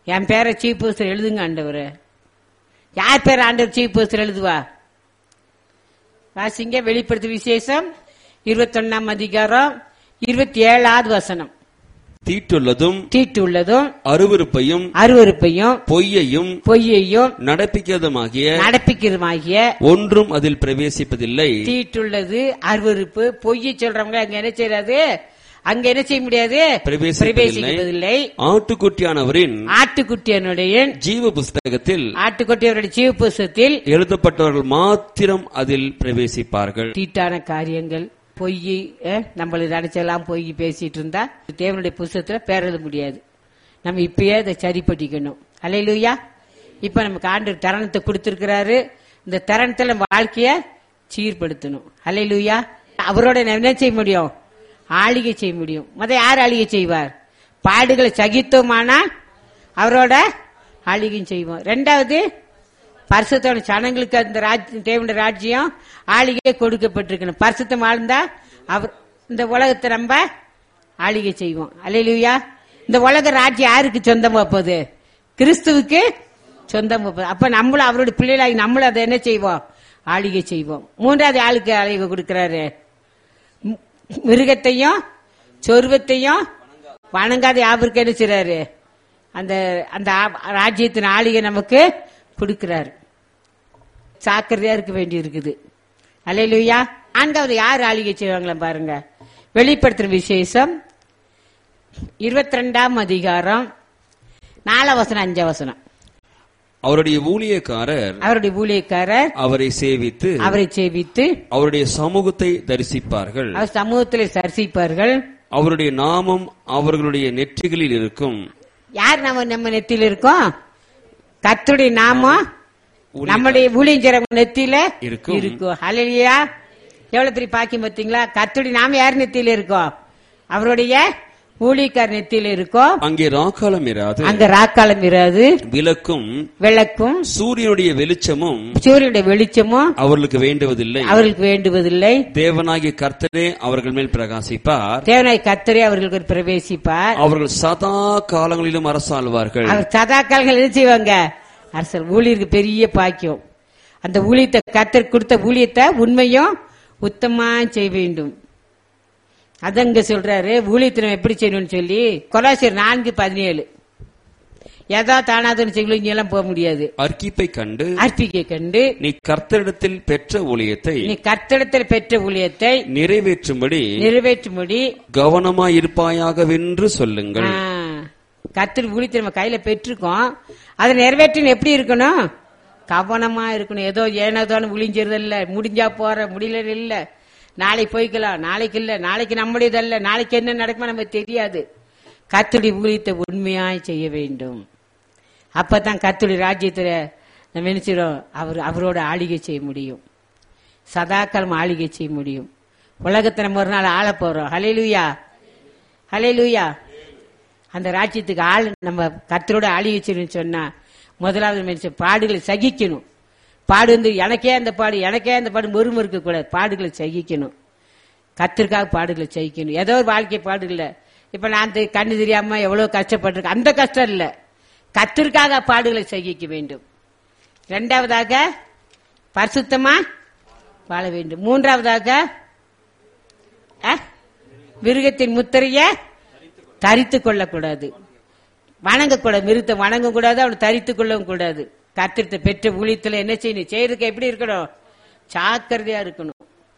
என் பேரை chief poster எழுதுங்க ஆண்டவரே. யார் பேர் ஆண்டவர் சீஃப் போஸ்டர் எழுதுவா? வாசிங்க வெளிப்படுத்து விசேஷம் 21 அதிகாரம் 27வது வசனம். தீட்டுள்ளதும் அருவருப்பையும் பொய்யையும் நடப்பிக்கிறதுமாகிய ஒன்றும் அதில் பிரவேசிப்பதில்லை. தீட்டுள்ளது அருவருப்பு பொய்யை சொல்றவங்க அங்க என்ன செய்யாது? அங்க என்ன செய்ய முடியாது? பிரவேசிப்பதில்லை. ஆட்டுக்குட்டியானுடைய ஜீவ புஸ்தகத்தில் எழுதப்பட்டவர்கள் மாத்திரம் அதில் பிரவேசிப்பார்கள். தீட்டான காரியங்கள் பொய் நம்மள நினைச்செல்லாம் பொய் பேசிட்டு இருந்தா தேவனுடைய புஸ்தகத்துல பேரத முடியாது. நம்ம இப்பயே அதை சரிப்பட்டிக்கணும். அல்லேலூயா. இப்ப நமக்கு ஆண்டவர் தருணத்தை கொடுத்திருக்கிறாரு. இந்த தருணத்துல நம்ம வாழ்க்கைய சீர்படுத்தணும். அல்லேலூயா. அவரோட என்ன செய்ய முடியும்? ஆளுகை செய்ய முடியும். யார் ஆளுகை செய்வார்? பாடுகளை சகித்தோமானா அவரோட ஆளுகையும் செய்வோம். ரெண்டாவது பரிசுத்தமான ஜனங்களுக்கு அந்த தேவனுடைய ராஜ்யம் ஆளுகை கொடுக்கப்பட்டிருக்கணும். பரிசுத்தம் ஆழ்ந்தா அவர் இந்த உலகத்தை நம்ம ஆளுகை செய்வோம். அல்லேலூயா. இந்த உலக ராஜ்யம் யாருக்கு சொந்தமா போகுது? கிறிஸ்துவுக்கு சொந்தமா போகுது. அப்ப நம்மளும் அவருடைய பிள்ளைகளாகி நம்மளும் அதை என்ன செய்வோம்? ஆளுகை செய்வோம். மூன்றாவது ஆளுக்கு ஆளுகை கொடுக்கிறாரு. மிருகத்தையும் சொருவத்தையும் வணங்காத யாருக்கு என்ன செய்றாரு? அந்த அந்த ராஜ்யத்தின் ஆளுகை நமக்கு கொடுக்கிறார். சாக்கிரதையா இருக்க வேண்டி இருக்குது. அல்லேலூயா. நான்காவது யார் ஆளுகை செய்வாங்களா பாருங்க. வெளிப்படுத்துற விசேஷம் 22 அதிகாரம் 4 வசனம் 5 வசனம். அவருடைய ஊழியக்காரர் அவரை சேவித்து அவருடைய சமூகத்தை தரிசிப்பார்கள். அவருடைய நாமம் அவர்களுடைய நெற்றிகளில் இருக்கும். யார் நம்ம நெத்தியில இருக்கோம்? கர்த்தருடைய நாமம் நம்முடைய ஊழியர் நெத்தியில இருக்கும். ஹல்லேலூயா. எவ்வளவு பெரிய பாக்கியம் பார்த்தீங்களா? கர்த்தருடைய நாமம் யார் நெத்தியில இருக்கோம்? அவருடைய ஊழியக்கார நெத்தியில இருக்கும். அங்கே ராக்காலம் இராது. விளக்கும் சூரியனுடைய வெளிச்சமும் அவர்களுக்கு வேண்டுவதில்லை. தேவனாகிய கர்த்தரே அவர்கள் மேல் பிரகாசிப்பார். அவர்களுக்கு பிரவேசிப்பார். அவர்கள் சதா காலங்களிலும் அரசாள்வார்கள். அவர் சதா காலங்கள் என்ன செய்வாங்க? அரசல். ஊழியருக்கு பெரிய பாக்கியம். அந்த ஊழியத்தை கர்த்தர் கொடுத்த ஊழியத்தை உண்மையும் உத்தமா செய்ய வேண்டும். அதங்க சொல்றாரு ஊழியத்தினம் எப்படி செய்யணும்னு சொல்லி. கொலாசியர் 4:17. ஏதோ தானாதன்னு செய்யணும் இங்க எல்லாம் போக முடியாது. அர்ப்பிக்கை கண்டு நீ கர்த்தரிடத்தில் பெற்ற ஊழியத்தை நிறைவேற்றும்படி கவனமாயிருப்பாயாகவென்று சொல்லுங்கள். கர்த்தர் ஊழியத்தை நம்ம கையில பெற்றிருக்கோம். அதை நிறைவேற்றின எப்படி இருக்கணும்? கவனமா இருக்கணும். ஏதோ ஏனோதானு ஊழியறது இல்ல. முடிஞ்சா போற முடியல இல்ல. நாளைக்கு போய்க்கலாம், நாளைக்கு இல்ல, நாளைக்கு நம்முடையதல்ல, நாளைக்கு என்ன நடக்குமா நமக்கு தெரியாது. கர்த்தருடைய ஊழியத்தை உண்மையாய் செய்ய வேண்டும். அப்பதான் கர்த்தருடைய ராஜ்யத்துல நம்ம என்ன செய்றோம்? அவரோட ஆளுகை செய்ய முடியும். சதாக்காலம் ஆளுகை செய்ய முடியும். உலகத்தை நம்ம ஒரு நாள் ஆள போறோம். ஹல்லேலூயா. ஹல்லேலூயா. அந்த ராஜ்யத்துக்கு ஆள் நம்ம கர்த்தரோட ஆளுகை செய்யணும்னு சொன்னா முதலாவது மனுஷன் பாடுகளை சகிக்கணும். பாடு வந்து எனக்கே அந்த பாடு மறுமறுக்க கூடாது. பாடுகளை சகிக்கணும். கர்த்தருக்காக பாடுகளை சகிக்கணும். ஏதோ ஒரு வாழ்க்கை பாடு இல்ல. இப்ப நான் கண்ணு தெரியாம எவ்வளவு கஷ்டப்பட்டிருக்கேன், அந்த கஷ்டம் இல்ல. கர்த்தருக்காக பாடுகளை சகிக்க வேண்டும். இரண்டாவதாக பரிசுத்தமா வாழ வேண்டும். மூன்றாவதாக மிருகத்தின் முத்திரைய தரித்துக் கொள்ளக்கூடாது. வணங்கக்கூடாது. மிருகத்தை வணங்க கூடாது, அவனை தரித்துக் கொள்ளவும் கூடாது. கர்த்தரை பெற்ற ஊழியத்துல என்ன செய்யணும்? செய்யறதுக்கு எப்படி இருக்கணும்? ஜாக்கிரதையா இருக்கணும்.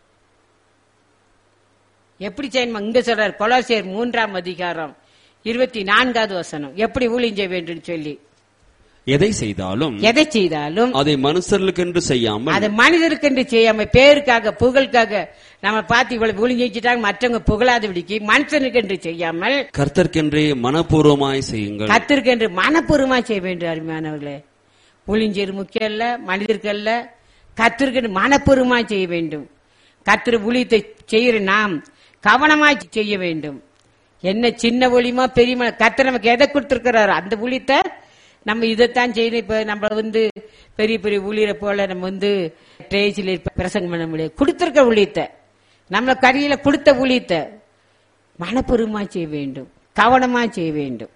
எப்படி செய்யணும்? இங்க சொல்றாரு கொலோசியர் 3 அதிகாரம் 24வது வசனம். எப்படி ஊழியம் செய்ய வேண்டும் சொல்லி. எதை செய்தாலும் அதை மனுஷர்களுக்கென்று செய்யாம பேருக்காக புகழுக்காக நம்ம பார்த்து இவ்வளவு ஊழியம் செஞ்சுட்டாங்க மற்றவங்க புகழாத விடிக்கு மனுஷனுக்கு என்று செய்யாமல் கர்த்தருக்கென்றே மனப்பூர்வமாய் செய்யுங்கள். கர்த்தருக்கென்று மனப்பூர்வமாய் செய்ய வேண்டும். அருமையானவர்களே, ஊழியர் முக்கியம் அல்ல, மனிதருக்கு அல்ல, கர்த்தருக்கு மனப்பூர்வமாய் செய்ய வேண்டும். கர்த்தர் ஊழியத்தை செய்யற நாம் கவனமாய் செய்ய வேண்டும். என்ன சின்ன ஊழியமா பெரிய கர்த்தர் நமக்கு எதை கொடுத்திருக்கிறாரோ அந்த ஊழியத்தை நம்ம இதைத்தான் செய்யணும். இப்ப நம்ம பெரிய பெரிய ஊழியரை போல நம்ம ஸ்டேஜில் பிரசங்கம் பண்ண முடியாது. கொடுத்திருக்க ஊழியத்தை, நம்ம கடையில கொடுத்த ஊழியத்தை மனப்பூர்வமா செய்ய வேண்டும், கவனமா செய்ய வேண்டும்.